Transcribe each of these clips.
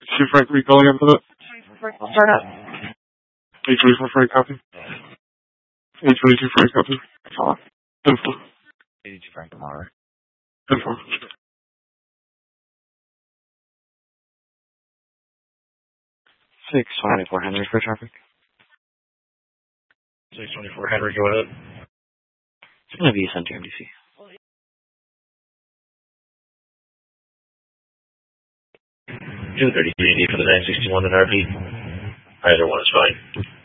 Two Frank, are you calling up for that? Start up. 824 Frank, copy. 822 Frank, copy. Follow. Info. 82 Frank, tomorrow. Info. 624 Henry for traffic. 624 Henry, go ahead. It's going to be Center MDC. 233 for the 961 and RP. Either one is fine.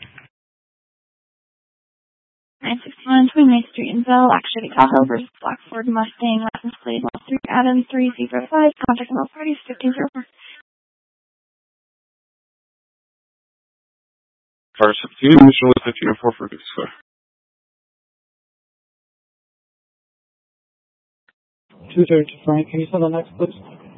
961, 29th Street in Bell, Activity Tahoe versus Black Ford Mustang, license plate 3 Adam 305, contact all parties 1504. Fire 17, initial 1504 for this. 232 Frank, can you send the next, please?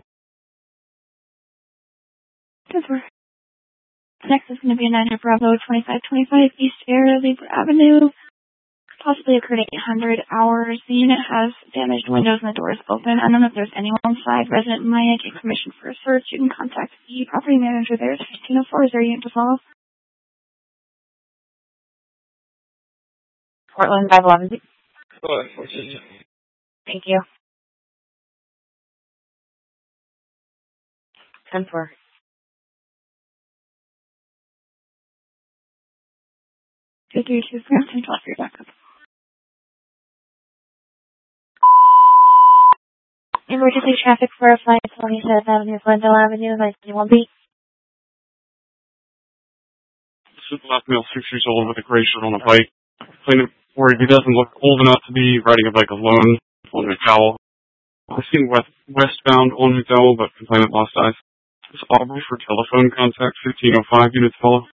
Next is going to be a 900 Bravo 2525 East Air Libra Avenue. Possibly occurred at 800 hours. The unit has damaged windows and the door is open. I don't know if there's anyone inside. Resident Maya, get permission for a search. You can contact the property manager there. It's 1504. Is there a unit to follow? Portland 511. Thank you. 10-4. Two, 3, 2, 3, 12 for your backup. Emergency traffic for a flight 27th Avenue, Glendale Avenue, 921B. This is black male, 6 years old with a gray shirt on a bike. Complainant worried he doesn't look old enough to be riding a bike alone on McDowell. I've seen westbound on McDowell, but complainant lost eyes. This audible for telephone contact 1505 units follow.